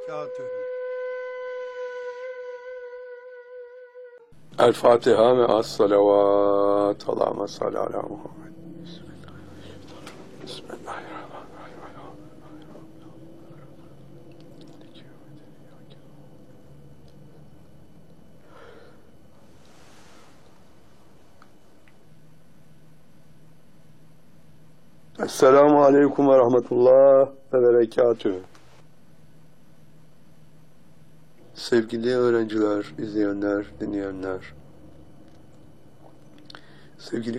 وبركاته. الفاتحة مع الصلوات. اللهم صل على محمد. بسم الله الرحمن الرحيم. Esselamu Aleyküm ve Rahmetullah ve Berekatühü. Sevgili öğrenciler, izleyenler, dinleyenler, sevgili